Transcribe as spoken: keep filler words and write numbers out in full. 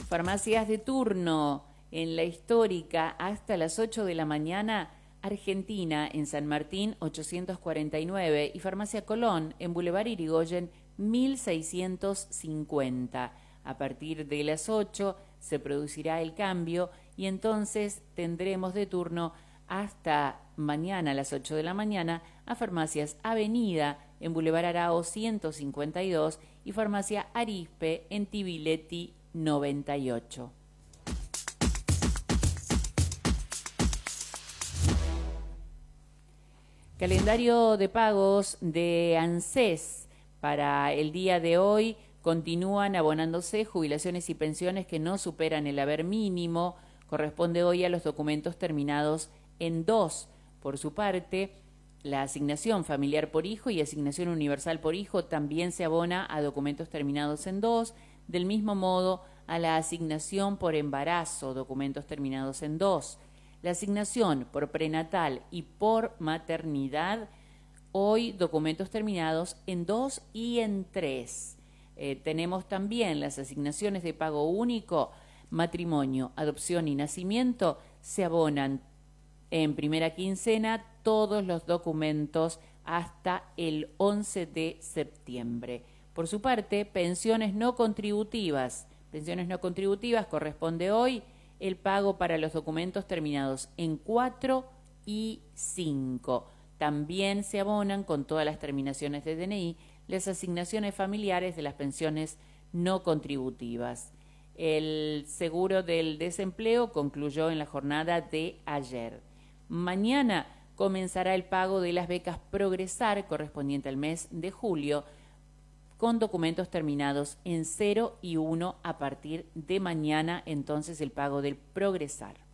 Farmacias de turno en la histórica hasta las ocho de la mañana, Argentina en San Martín ochocientos cuarenta y nueve y Farmacia Colón en Boulevard Irigoyen mil seiscientos cincuenta. A partir de las ocho se producirá el cambio y entonces tendremos de turno hasta mañana a las ocho de la mañana a Farmacias Avenida en Boulevard Arao ciento cincuenta y dos y Farmacia Arispe en Tibiletti noventa y ocho. Calendario de pagos de ANSES para el día de hoy. Continúan abonándose jubilaciones y pensiones que no superan el haber mínimo. Corresponde hoy a los documentos terminados en dos. Por su parte, la asignación familiar por hijo y asignación universal por hijo también se abona a documentos terminados en dos. Del mismo modo, a la asignación por embarazo, documentos terminados en dos. La asignación por prenatal y por maternidad, hoy documentos terminados en dos y en tres. Eh, tenemos también las asignaciones de pago único, matrimonio, adopción y nacimiento, se abonan en primera quincena todos los documentos hasta el once de septiembre. Por su parte, pensiones no contributivas. Pensiones no contributivas corresponde hoy el pago para los documentos terminados en cuatro y cinco. También se abonan con todas las terminaciones de D N I las asignaciones familiares de las pensiones no contributivas. El seguro del desempleo concluyó en la jornada de ayer. Mañana comenzará el pago de las becas Progresar correspondiente al mes de julio, con documentos terminados en cero y uno a partir de mañana, entonces el pago del Progresar.